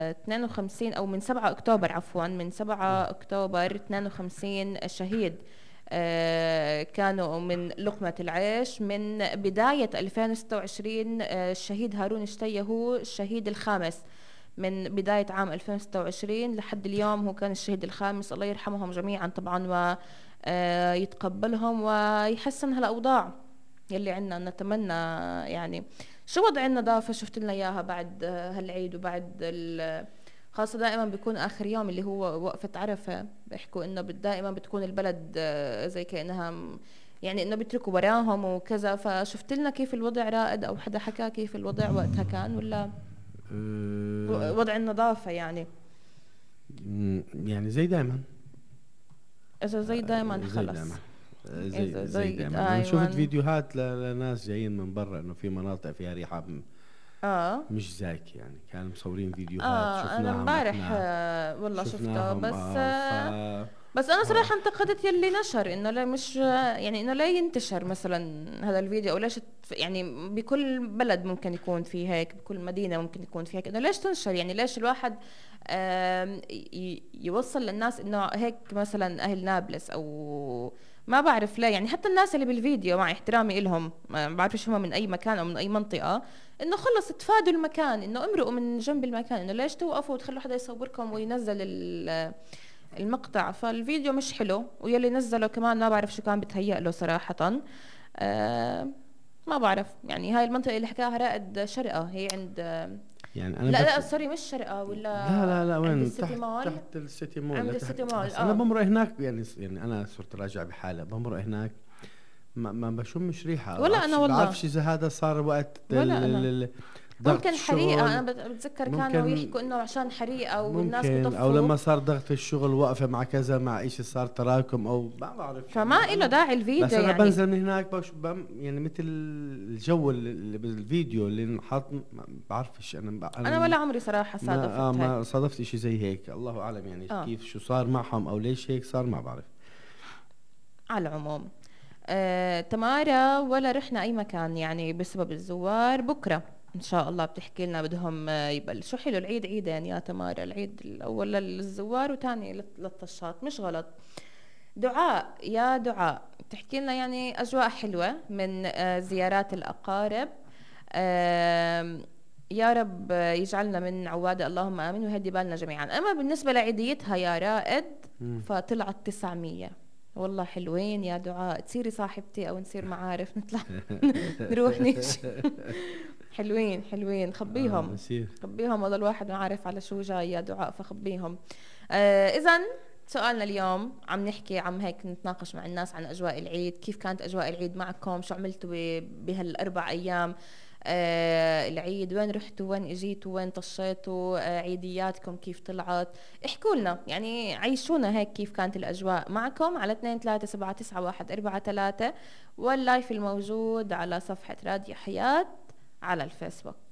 52 او من 7 اكتوبر، عفوا من 7 اكتوبر 52 شهيد كانوا من لقمة العيش. من بداية 2026 الشهيد هارون شتية هو الشهيد الخامس. من بداية عام 2026 لحد اليوم هو كان الشهيد الخامس. الله يرحمهم جميعا طبعا، ويتقبلهم ويحسن هالأوضاع يلي عنا. نتمنى يعني. شو وضع النظافة؟ شفت لنا إياها بعد هالعيد وبعد خاصة دائما بيكون آخر يوم اللي هو وقفة عرفة، بيحكوا إنه دائما بتكون البلد زي كأنها يعني إنه بيتركوا وراهم وكذا. فشفت لنا كيف الوضع رائد، أو حدا حكى كيف الوضع وقتها كان، ولا وضع النظافة يعني؟ يعني زي دائما. إذا زي دائما زي دائما. خلص. إذا زي دائما. انا شفت دائما. فيديوهات لناس جايين من برا انه في مناطق فيها ريحه اه مش زاكي، يعني كانوا مصورين فيديوهات انا شفناهم امبارح احنا. والله شفته، شفناهم بس ف بس انا صراحه انتقدت يلي نشر انه لا، مش يعني انه لا ينتشر مثلا هذا الفيديو، او ليش يعني بكل بلد ممكن يكون في هيك، بكل مدينه ممكن يكون في هيك، انه ليش تنشر؟ يعني ليش الواحد يوصل للناس انه هيك مثلا اهل نابلس، او ما بعرف ليه يعني. حتى الناس اللي بالفيديو مع احترامي إلهم، ما بعرفش هم من اي مكان او من اي منطقه، انه خلص تفادوا المكان، انه امرقوا من جنب المكان، انه ليش توقفوا وتخلوا حدا يصوركم وينزل المقطع. فالفيديو مش حلو، ويلي نزله كمان ما بعرف شو كان بتهيأ له صراحة. آه ما بعرف يعني. هاي المنطقة اللي حكاها رائد شرقة، هي عند يعني انا لا سوري، مش شرقة، ولا لا عند وين؟ السيتي تحت مول. السيتي مول، عند لا تحت. السيتي مول بس انا بمرق هناك، يعني انا صرت راجع بحالة بمرق هناك، ما بشمش ريحة. ولا أنا والله. بعرفش اذا هذا صار وقت ولا أنا. ضغط ممكن حريقة، الشغل. أنا بتذكر كانوا ممكن يحكوا إنه عشان حريقة والناس ممكن او بطفوا. لما صار ضغط الشغل واقفة مع كذا مع اشي صار تراكم، او ما بعرف شو. فما إله داعي بس الفيديو انا يعني. بنزل من هناك يعني مثل الجو اللي بالفيديو اللي انحط، ما بعرفش أنا ولا عمري صراحة صادفت هيك. ما صادفت اشي زي هيك. الله اعلم يعني آه كيف شو صار معهم او ليش هيك صار، ما بعرف. على العموم تمارا ولا رحنا أي مكان يعني بسبب الزوار. بكرة إن شاء الله بتحكي لنا بدهم يبلشوا. حلو العيد عيدين يا تمارا، العيد الأول للزوار وتاني للطشات، مش غلط. دعاء يا دعاء بتحكي لنا يعني أجواء حلوة من زيارات الأقارب. يا رب يجعلنا من عوادة، اللهم آمين، ويهدي بالنا جميعا. أما بالنسبة لعيديتها يا رائد فطلعت 900. والله حلوين يا دعاء، تصيري صاحبتي او نصير معارف نطلع نروح نيجي. حلوين حلوين، خبيهم بصير. خبيهم، والله الواحد ما عارف على شو جاي يا دعاء، فخبيهم. اذا سؤالنا اليوم عم نحكي، عم هيك نتناقش مع الناس عن اجواء العيد. كيف كانت اجواء العيد معكم؟ شو عملتوا بهالاربع ايام العيد؟ وين رحتوا؟ وين اجيتوا؟ وين طشيتوا؟ عيدياتكم كيف طلعت؟ احكوا لنا يعني، عيشونا هيك كيف كانت الاجواء معكم على 2379143، واللايف الموجود على صفحة راديو حياة على الفيسبوك.